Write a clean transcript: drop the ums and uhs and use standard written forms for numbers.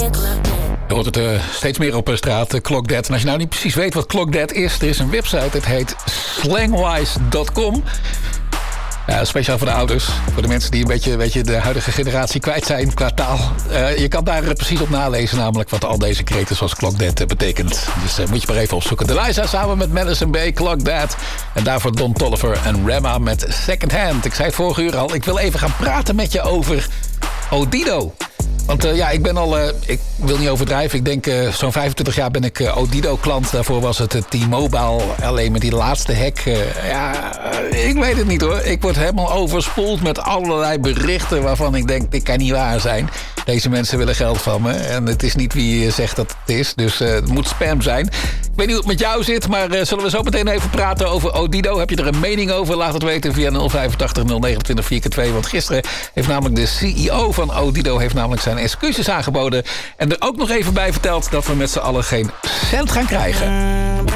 Je hoort het steeds meer op straat, Clockdead. En als je nou niet precies weet wat Clockdead is, er is een website, het heet slangwise.com. Ja, speciaal voor de ouders. Voor de mensen die een beetje de huidige generatie kwijt zijn qua taal. Je kan daar precies op nalezen, namelijk wat al deze kreten zoals Clockdead betekent. Dus moet je maar even opzoeken. Deliza samen met Madison Bay, Clockdead. En daarvoor Don Toliver en Rema met Second Hand. Ik zei het vorige uur al, ik wil even gaan praten met je over Odido. Want ik ben al, ik wil niet overdrijven, ik denk zo'n 25 jaar ben ik Odido-klant. Daarvoor was het T-Mobile, alleen met die laatste hack. Ik weet het niet hoor. Ik word helemaal overspoeld met allerlei berichten waarvan ik denk, dit kan niet waar zijn. Deze mensen willen geld van me en het is niet wie zegt dat het is. Dus het moet spam zijn. Ik weet niet hoe het met jou zit, maar zullen we zo meteen even praten over Odido? Heb je er een mening over? Laat het weten via 085 029 4x2. Want gisteren heeft namelijk de CEO van Odido zijn excuses aangeboden. En er ook nog even bij verteld dat we met z'n allen geen cent gaan krijgen.